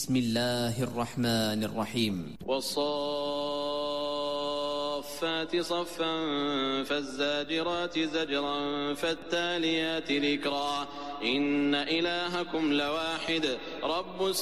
بسم الله الرحمن الرحيم. والصافات صفا فالزاجرات زجرا فالتاليات ذكرا إن إلهكم لواحد رب